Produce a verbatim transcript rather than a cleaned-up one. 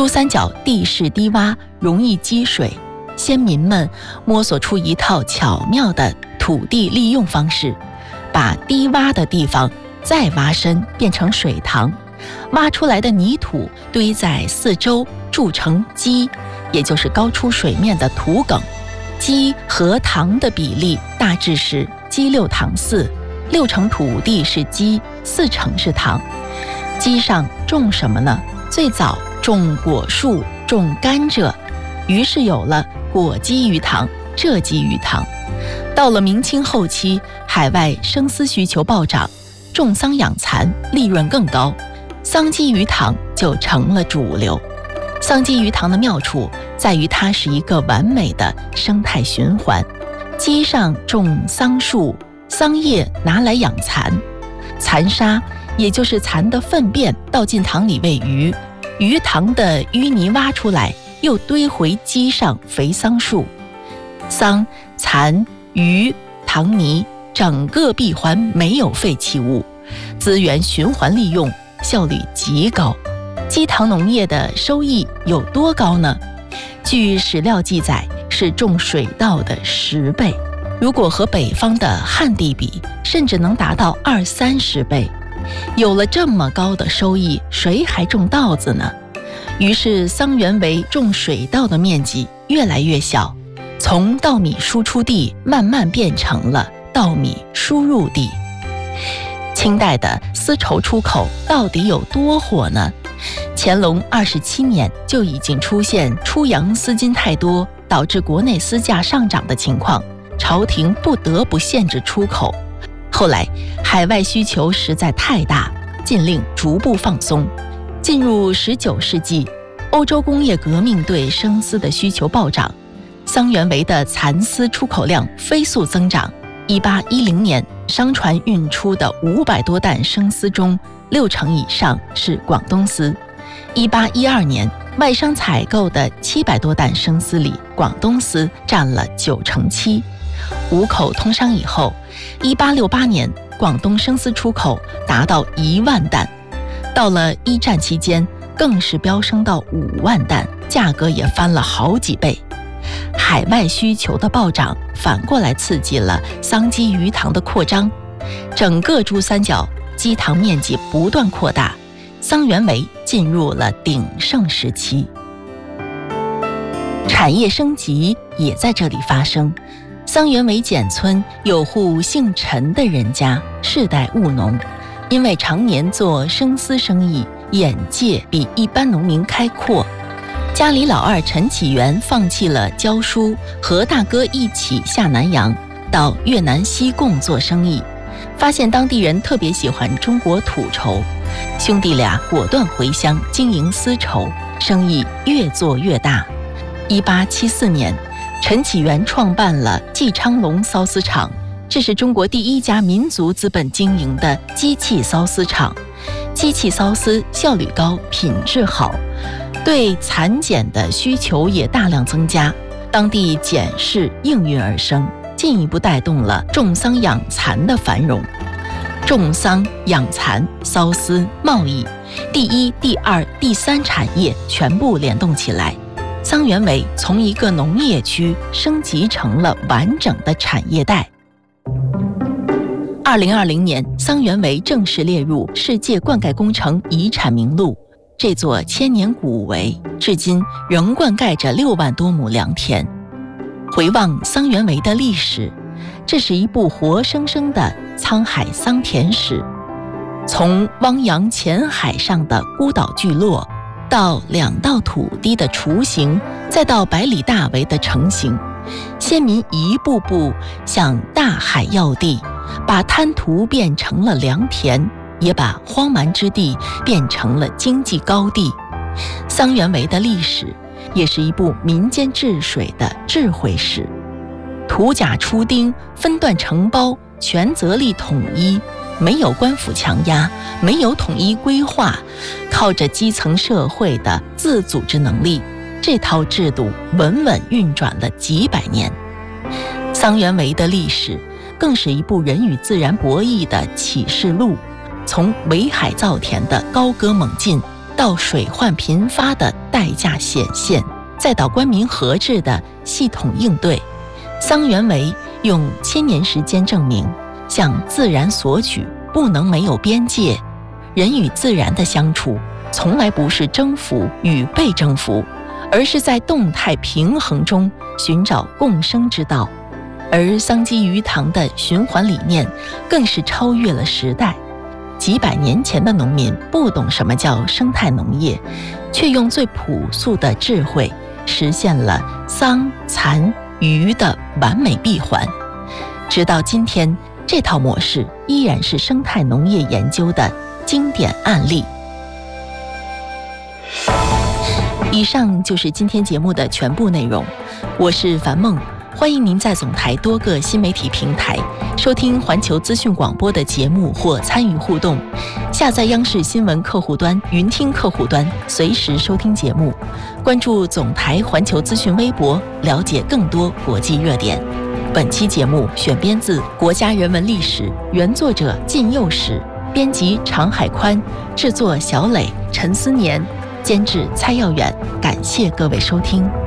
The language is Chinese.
珠三角地势低洼，容易积水，先民们摸索出一套巧妙的土地利用方式，把低洼的地方再挖深，变成水塘，挖出来的泥土堆在四周，筑成基，也就是高出水面的土埂。基和塘的比例大致是基六塘四，六成土地是基，四成是塘。基上种什么呢？最早种果树，种甘蔗，于是有了果基鱼塘、蔗基鱼塘。到了明清后期，海外生丝需求暴涨，种桑养蚕利润更高，桑基鱼塘就成了主流。桑基鱼塘的妙处在于它是一个完美的生态循环，基上种桑树，桑叶拿来养蚕，蚕沙也就是蚕的粪便倒进塘里喂鱼，鱼塘的淤泥挖出来又堆回基上肥桑树，桑、蚕、鱼、塘泥整个闭环没有废弃物，资源循环利用，效率极高。基塘农业的收益有多高呢？据史料记载，是种水稻的十倍，如果和北方的旱地比，甚至能达到二三十倍。有了这么高的收益，谁还种稻子呢？于是桑园围种水稻的面积越来越小，从稻米输出地慢慢变成了稻米输入地。清代的丝绸出口到底有多火呢？乾隆二十七年就已经出现出洋丝巾太多，导致国内丝价上涨的情况，朝廷不得不限制出口。后来海外需求实在太大，禁令逐步放松。进入十九世纪，欧洲工业革命对生丝的需求暴涨，桑园围的蚕丝出口量飞速增长。一八一零年，商船运出的五百多担生丝中，六成以上是广东丝。一八一二年，外商采购的七百多担生丝里，广东丝占了九成七。五口通商以后，一八六八年，广东生丝出口达到一万担，到了一战期间，更是飙升到五万担，价格也翻了好几倍。海外需求的暴涨，反过来刺激了桑基鱼塘的扩张，整个珠三角基塘面积不断扩大，桑园围进入了鼎盛时期。产业升级也在这里发生。桑园围简村有户姓陈的人家，世代务农，因为常年做生丝生意，眼界比一般农民开阔。家里老二陈启元放弃了教书，和大哥一起下南洋，到越南西贡做生意，发现当地人特别喜欢中国土绸，兄弟俩果断回乡经营丝绸，生意越做越大。一八七四年，陈启元创办了季昌龙缫丝厂，这是中国第一家民族资本经营的机器缫丝厂。机器缫丝效率高，品质好，对蚕茧的需求也大量增加，当地茧市应运而生，进一步带动了种桑养蚕的繁荣。种桑、养蚕、缫丝、贸易，第一、第二、第三产业全部联动起来，桑园围从一个农业区升级成了完整的产业带。二零二零年，桑园围正式列入世界灌溉工程遗产名录。这座千年古围至今仍灌溉着六万多亩良田。回望桑园围的历史，这是一部活生生的沧海桑田史。从汪洋浅海上的孤岛聚落，到两道土地的雏形，再到百里大围的成型，先民一步步向大海要地，把滩涂变成了良田，也把荒蛮之地变成了经济高地。桑园围的历史也是一部民间治水的智慧史。土甲出丁，分段承包，权责力统一，没有官府强压，没有统一规划，靠着基层社会的自组织能力，这套制度稳稳运转了几百年。桑园围的历史更是一部人与自然博弈的启示录，从围海造田的高歌猛进， 到水患频发的代价显现，再到官民合治的系统应对，桑元维用千年时间证明，向自然索取不能没有边界，人与自然的相处从来不是征服与被征服，而是在动态平衡中寻找共生之道。而桑基鱼塘的循环理念更是超越了时代。几百年前的农民不懂什么叫生态农业，却用最朴素的智慧实现了桑蚕鱼的完美闭环。直到今天，这套模式依然是生态农业研究的经典案例。以上就是今天节目的全部内容，我是樊梦，欢迎您在总台多个新媒体平台收听环球资讯广播的节目或参与互动，下载央视新闻客户端、云听客户端，随时收听节目。关注总台环球资讯微博，了解更多国际热点。本期节目选编自《国家人文历史》，原作者靳幼史，编辑常海宽，制作小磊、陈思年，监制蔡耀远。感谢各位收听。